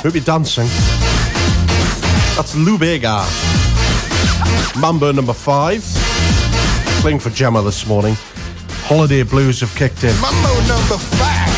Hope you're dancing. That's Lou Bega. Mambo number 5. Playing for Gemma this morning. Holiday blues have kicked in. Mambo number 5.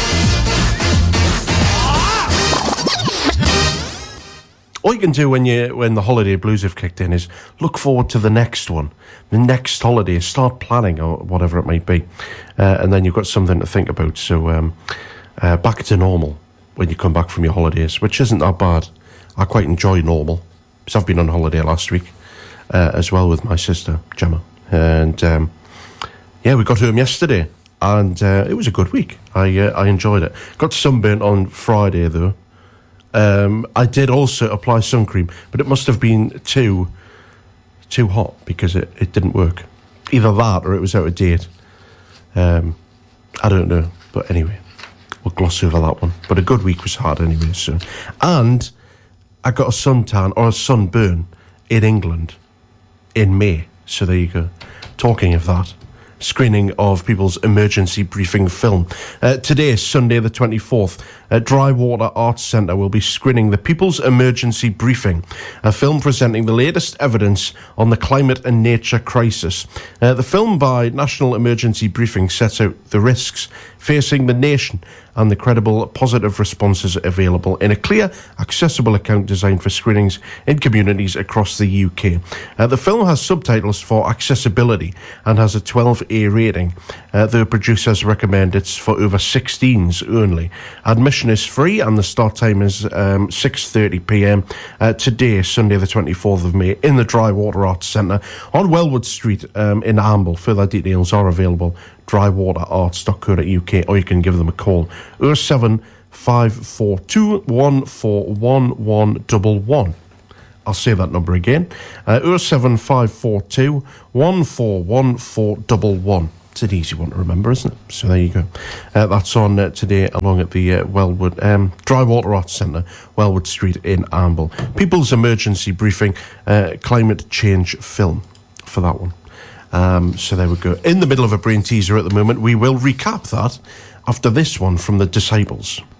All you can do when the holiday blues have kicked in is look forward to the next one, the next holiday. Start planning or whatever it might be, and then you've got something to think about. So back to normal when you come back from your holidays, which isn't that bad. I quite enjoy normal because I've been on holiday last week as well with my sister Gemma, and yeah, we got home yesterday, and it was a good week. I enjoyed it. Got sunburnt on Friday though. I did also apply sun cream, but it must have been too hot because it didn't work. Either that or it was out of date. I don't know, but anyway, we'll gloss over that one. But a good week was had anyway. So, and I got a suntan or a sunburn in England in May. So there you go. Talking of that, screening of People's Emergency Briefing film. Today, Sunday the 24th, at Drywater Arts Centre will be screening the People's Emergency Briefing, a film presenting the latest evidence on the climate and nature crisis. The film by National Emergency Briefing sets out the risks facing the nation and the credible positive responses available in a clear, accessible account designed for screenings in communities across the UK. The film has subtitles for accessibility and has a 12A rating. The producers recommend it's for over 16s only. Admission is free and the start time is 6:30pm today, Sunday the 24th of May, in the Drywater Arts Centre on Wellwood Street in Amble. Further details are available drywaterarts.co.uk, or you can give them a call 07542 141111. I'll say that number again, 07542 141411. It's an easy one to remember, isn't it? So there you go. That's on today along at the Wellwood Drywater Arts Centre, Wellwood Street in Amble. People's Emergency Briefing, climate change film for that one. So there we go. In the middle of a brain teaser at the moment. We will recap that after this one from the Disciples.